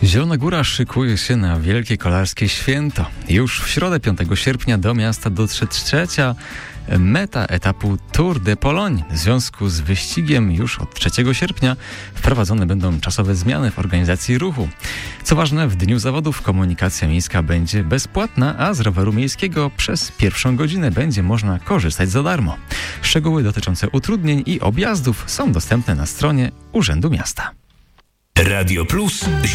Zielona Góra szykuje się na wielkie kolarskie święto. Już w środę 5 sierpnia do miasta dotrze trzecia meta etapu Tour de Pologne. W związku z wyścigiem już od 3 sierpnia wprowadzone będą czasowe zmiany w organizacji ruchu. Co ważne, w dniu zawodów komunikacja miejska będzie bezpłatna, a z roweru miejskiego przez pierwszą godzinę będzie można korzystać za darmo. Szczegóły dotyczące utrudnień i objazdów są dostępne na stronie Urzędu Miasta. Radio Plus.